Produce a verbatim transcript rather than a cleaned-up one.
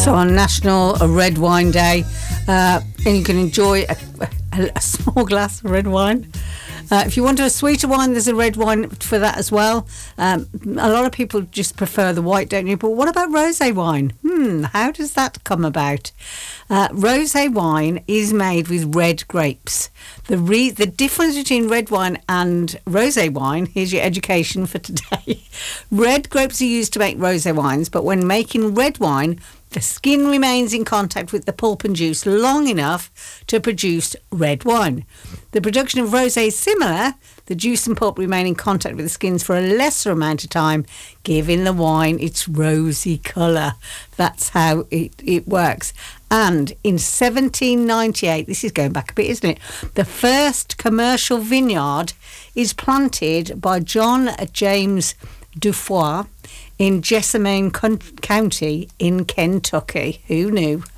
So on National Red Wine Day, uh, and you can enjoy a, a, a small glass of red wine. Uh, if you want a sweeter wine, there's a red wine for that as well. Um, a lot of people just prefer the white, don't you? But what about rosé wine? Hmm, how does that come about? Uh, rosé wine is made with red grapes. The re- the difference between red wine and rosé wine, here's your education for today. Red grapes are used to make rosé wines, but when making red wine, the skin remains in contact with the pulp and juice long enough to produce red wine. The production of rosé is similar. The juice and pulp remain in contact with the skins for a lesser amount of time, giving the wine its rosy colour. That's how it, it works. And in seventeen ninety-eight, this is going back a bit, isn't it? The first commercial vineyard is planted by John James Dufour in Jessamine County in Kentucky. Who knew?